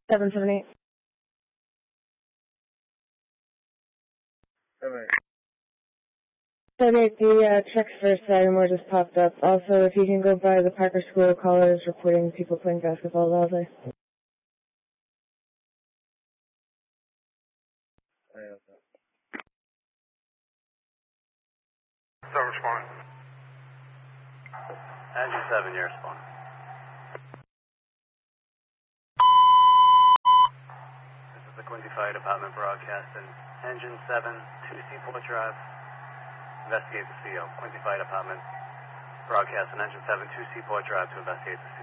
778. 78, the check for Sagamore just popped up. Also, if you can go by the Parker School, callers reporting people playing basketball all day. So respond. Engine 7, you're responding. This is the Quincy Fire Department broadcasting. Engine 7, 2 Seaport Drive. Investigate the CO. Quincy Fire Department broadcasting. Engine 7, 2 Seaport Drive to investigate the CO.